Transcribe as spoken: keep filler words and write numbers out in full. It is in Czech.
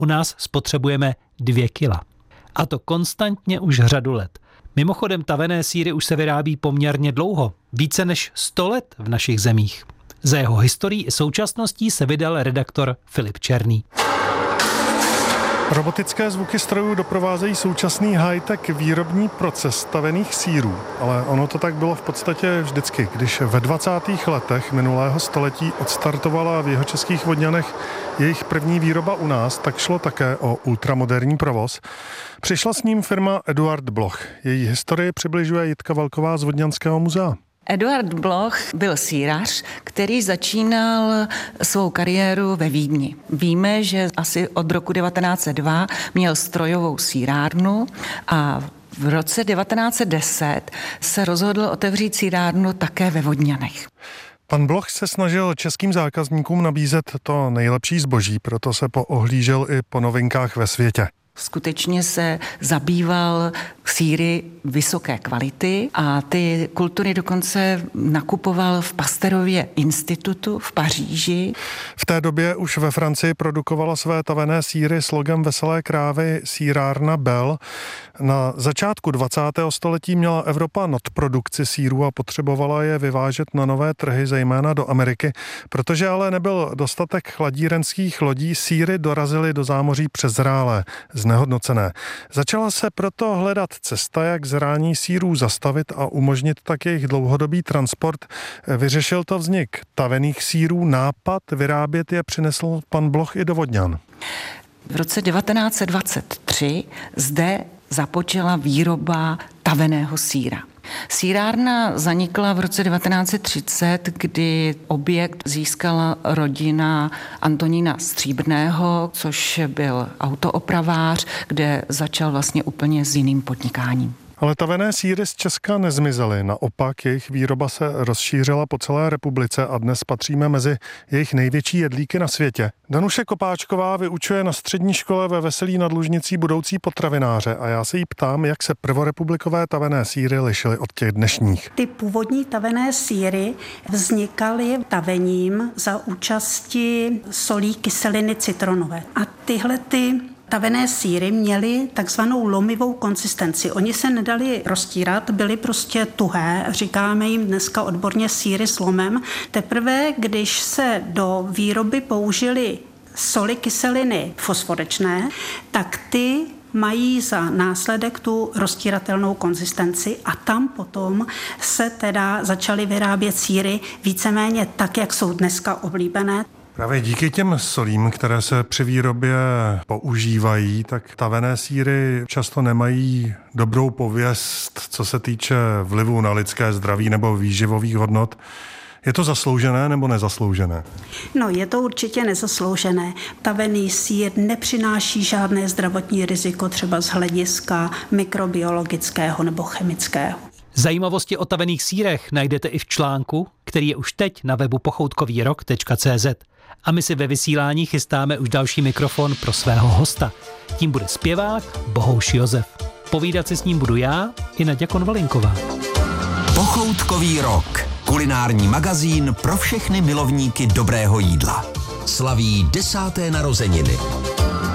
U nás spotřebujeme dvě kila. A to konstantně už řadu let. Mimochodem tavené sýry už se vyrábí poměrně dlouho, více než sto let v našich zemích. Za jeho historií i současností se vydal redaktor Filip Černý. Robotické zvuky strojů doprovázejí současný high-tech výrobní proces tavených sýrů, ale ono to tak bylo v podstatě vždycky. Když ve dvacátých letech minulého století odstartovala v jihočeských Vodňanech jejich první výroba u nás, tak šlo také o ultramoderní provoz. Přišla s ním firma Eduard Bloch. Její historii přibližuje Jitka Valková z Vodňanského muzea. Eduard Bloch byl sýrař, který začínal svou kariéru ve Vídni. Víme, že asi od roku devatenáct set dva měl strojovou sýrárnu a v roce devatenáct set deset se rozhodl otevřít sýrárnu také ve Vodňanech. Pan Bloch se snažil českým zákazníkům nabízet to nejlepší zboží, proto se poohlížel i po novinkách ve světě. Skutečně se zabýval sýry vysoké kvality a ty kultury dokonce nakupoval v Pasteurově institutu v Paříži. V té době už ve Francii produkovala své tavené sýry s logem Veselé krávy sýrárna Bell. Na začátku dvacátého století měla Evropa nadprodukci sýrů a potřebovala je vyvážet na nové trhy, zejména do Ameriky. Protože ale nebyl dostatek chladírenských lodí, sýry dorazily do zámoří přezrálé, znehodnocené. Začala se proto hledat cesta, jak zrání sýrů zastavit a umožnit tak jejich dlouhodobý transport. Vyřešil to vznik tavených sýrů. Nápad vyrábět je přinesl pan Bloch i do Vodňan. V roce devatenáct set dvacet tři zde započala výroba taveného sýra. Sýrárna zanikla v roce devatenáct set třicet, kdy objekt získala rodina Antonína Stříbrného, což byl autoopravář, kde začal vlastně úplně s jiným podnikáním. Ale tavené sýry z Česka nezmizely. Naopak jejich výroba se rozšířila po celé republice a dnes patříme mezi jejich největší jedlíky na světě. Danuše Kopáčková vyučuje na střední škole ve Veselí nad Lužnicí budoucí potravináře a já se jí ptám, jak se prvorepublikové tavené sýry lišily od těch dnešních. Ty původní tavené sýry vznikaly tavením za účasti solí kyseliny citronové. A tyhle ty tavené sýry měly takzvanou lomivou konsistenci. Oni se nedali roztírat, byly prostě tuhé, říkáme jim dneska odborně sýry s lomem. Teprve, když se do výroby použily soli kyseliny fosforečné, tak ty mají za následek tu roztíratelnou konzistenci a tam potom se teda začaly vyrábět sýry víceméně tak, jak jsou dneska oblíbené. Právě díky těm solím, které se při výrobě používají, tak tavené sýry často nemají dobrou pověst, co se týče vlivu na lidské zdraví nebo výživových hodnot. Je to zasloužené nebo nezasloužené? No, je to určitě nezasloužené. Tavený sýr nepřináší žádné zdravotní riziko, třeba z hlediska mikrobiologického nebo chemického. Zajímavosti o tavených sýrech najdete i v článku, který je už teď na webu pochoutkovýrok tečka cé zet. A my si ve vysílání chystáme už další mikrofon pro svého hosta. Tím bude zpěvák Bohouš Josef. Povídat si s ním budu já i Naďa Konvalinková. Pochoutkový rok. Kulinární magazín pro všechny milovníky dobrého jídla. Slaví desáté narozeniny.